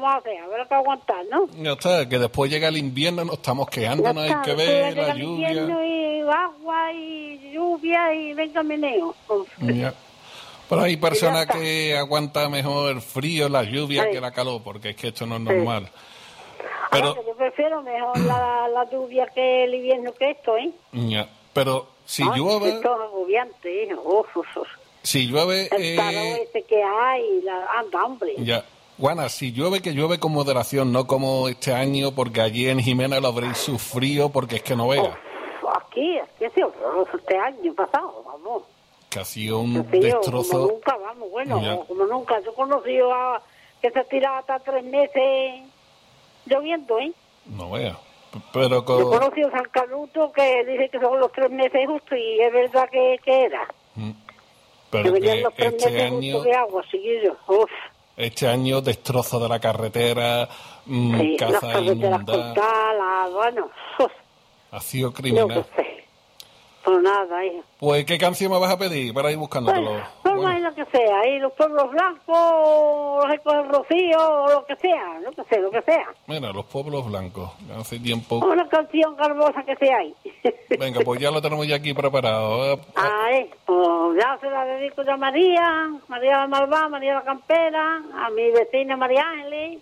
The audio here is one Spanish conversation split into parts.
vamos a hacer, habrá que aguantar, ¿no? Ya está, que después llega el invierno, nos estamos quejando, no hay que ver la lluvia. Invierno y agua y lluvia y venga meneo. Ya. Pero hay personas que aguantan mejor el frío, la lluvia que la calor, porque es que esto no es normal. Pero yo prefiero mejor la lluvia que el invierno que esto, ¿eh? Ya. Pero si llueve... Esto es agobiante, hijo. Si llueve... El calor ese que hay, anda, hombre. Ya. Juana, si llueve, que llueve con moderación, no como este año, porque allí en Jimena lo habréis sufrido, porque es que no veas. Aquí ha sido horroroso este año pasado, vamos. Que ha sido un destrozo. Como nunca, vamos, como nunca. Yo conocí a que se tiraba hasta 3 meses lloviendo, ¿eh? No veas. Pero yo conocí a San Canuto que dice que son los 3 meses justos y es verdad que era. Pero que venían los 3 este meses año, justos de agua, chiquillos. Este año destrozo de la carretera, las carreteras cortadas, bueno. Ha sido criminal. No sé. Pues nada, hijo. Pues, ¿qué canción me vas a pedir para ir buscándolo? Pues lo que sea, ahí los pueblos blancos, los ecos del Rocío, lo que sea. Mira, los pueblos blancos, hace tiempo. Una canción garbosa que sea ahí. Venga, pues ya lo tenemos ya aquí preparado. Pues ya se la dedico yo a María la Malvá, María la Campera, a mi vecina María Ángeles,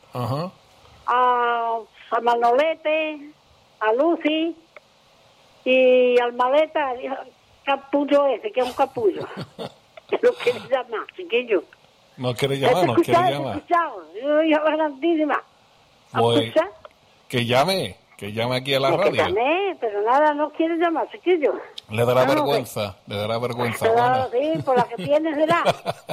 a Manolete, a Lucy y al Maleta, el capullo ese, que es un capullo. Que no quiere llamar, chiquillo. No quiere llamar, no quiere llamar. Hija grandísima. Pues, que llame aquí a la radio. Que llamé, pero nada, no quiere llamar, chiquillo. Le dará vergüenza, Claro, sí, por la que tiene será.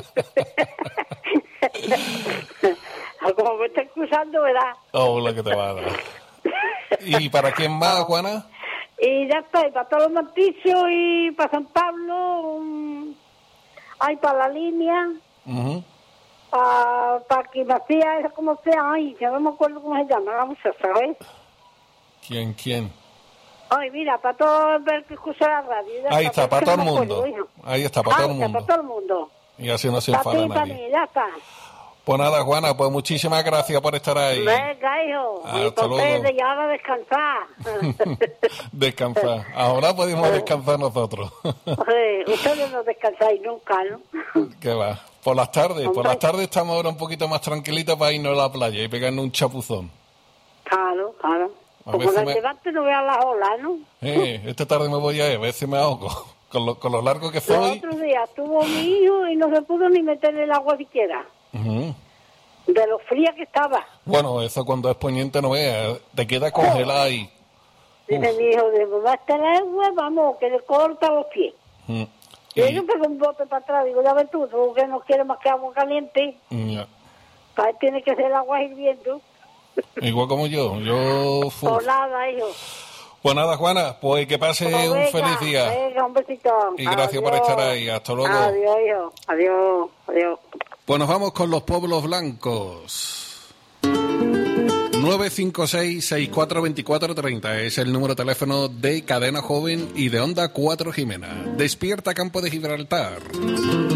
Como me está excusando, ¿verdad? Oh, la que te va a dar. ¿Y para quién más, Juana? Y ya está, y para todos los noticios y para San Pablo, para la línea, para que Macías, eso como sea, que no me acuerdo cómo se llama, la muchacha, ¿sabes? ¿Quién? Ay, mira, para todo el que escucha la radio. Ahí está, para todo el mundo. Ahí está, para todo el mundo. Para todo el mundo. Y así no se enfada nadie. Para mí, ya está. Pues nada, Juana, pues muchísimas gracias por estar ahí. Venga, hijo. Hasta luego. Y ahora a descansar. Descansar. Ahora podemos descansar nosotros. Ustedes no descansáis nunca, ¿no? ¿Qué va? Por las tardes estamos ahora un poquito más tranquilitos para irnos a la playa y pegarnos un chapuzón. Claro. Como la levante no veas las olas, ¿no? Esta tarde me voy a ver si me ahogo. Con lo largo que soy. El otro día estuvo mi hijo y no se pudo ni meter en el agua siquiera. De lo fría que estaba. Bueno, eso cuando es poniente no veas, te queda congelada ahí. Dice mi hijo, va a estar el agua, vamos, que le corta los pies. Y yo pego un bote para atrás, digo, ya ves tú que no quiere más que agua caliente. Para él tiene que ser el agua hirviendo. Igual como yo. Pues nada, hijo. Pues nada, Juana, pues que pase un feliz día. Venga, un besito. Y gracias por estar ahí. Hasta luego. Adiós, hijo. Adiós. Pues nos vamos con los pueblos blancos. 956-642430 es el número de teléfono de Cadena Joven y de Onda 4 Jimena. Despierta, Campo de Gibraltar.